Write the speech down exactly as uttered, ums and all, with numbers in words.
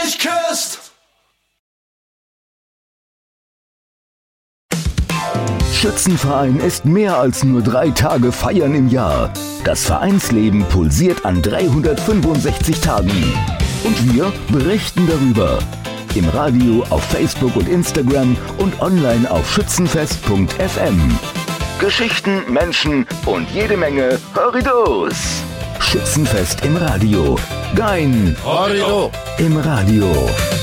dich küsst. Schützenverein ist mehr als nur drei Tage Feiern im Jahr. Das Vereinsleben pulsiert an dreihundertfünfundsechzig Tagen. Und wir berichten darüber. Im Radio, auf Facebook und Instagram und online auf schützenfest punkt f m. Geschichten, Menschen und jede Menge Horridos. Schützenfest im Radio. Gein. Horrido. Im Radio.